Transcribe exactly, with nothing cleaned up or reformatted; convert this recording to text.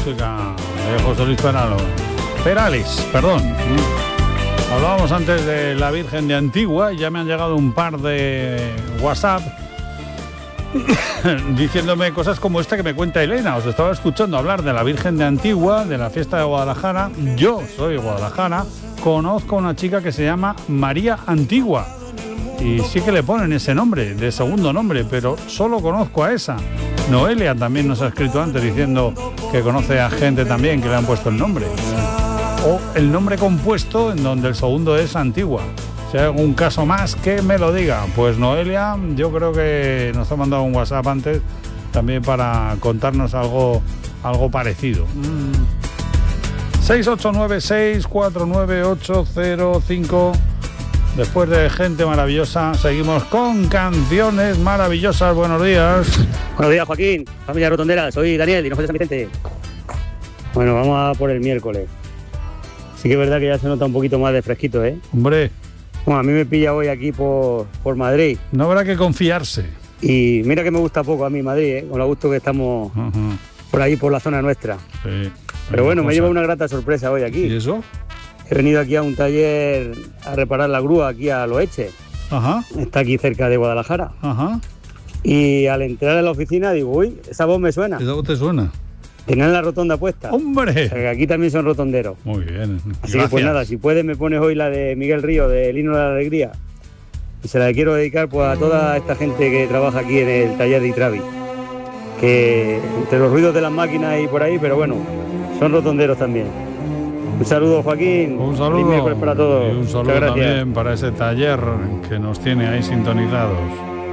música de José Luis Perales. Perales, perdón. Hablábamos antes de la Virgen de Antigua y ya me han llegado un par de WhatsApp diciéndome cosas como esta que me cuenta Elena. Os estaba escuchando hablar de la Virgen de Antigua, de la fiesta de Guadalajara. Yo soy de Guadalajara, conozco a una chica que se llama María Antigua y sí que le ponen ese nombre, de segundo nombre, pero solo conozco a esa. Noelia también nos ha escrito antes diciendo que conoce a gente también que le han puesto el nombre. O el nombre compuesto en donde el segundo es Antigua. Si hay algún caso más, que me lo diga. Pues Noelia, yo creo que nos ha mandado un WhatsApp antes también para contarnos algo, algo parecido. Mm. seis ocho nueve seis cuatro nueve ocho cero cinco. Después de gente maravillosa, seguimos con canciones maravillosas. Buenos días. Buenos días, Joaquín, familia rotondera. Soy Daniel y no soy de San Vicente. Bueno, vamos a por el miércoles. Sí que es verdad que ya se nota un poquito más de fresquito, ¿eh? Hombre. Bueno, a mí me pilla hoy aquí por, por Madrid. No habrá que confiarse. Y mira que me gusta poco a mí Madrid, ¿eh? Con lo gusto que estamos uh-huh. por ahí, por la zona nuestra. Sí. Pero bueno, me lleva una grata sorpresa hoy aquí. ¿Y eso? He venido aquí a un taller a reparar la grúa aquí a Loeche. Ajá. Está aquí cerca de Guadalajara. Ajá. Y al entrar en la oficina digo, uy, esa voz me suena. ¿Esa voz te suena? Tenían la rotonda puesta. ¡Hombre! O sea, que aquí también son rotonderos. Muy bien. Así Gracias. Que pues nada, si puedes me pones hoy la de Miguel Río, de El himno de la alegría. Y se la quiero dedicar pues a toda esta gente que trabaja aquí en el taller de Itravi. Que entre los ruidos de las máquinas y por ahí, pero bueno, son rotonderos también. Un saludo, Joaquín. Un saludo. Feliz miércoles para todos. Y un saludo también para ese taller que nos tiene ahí sintonizados.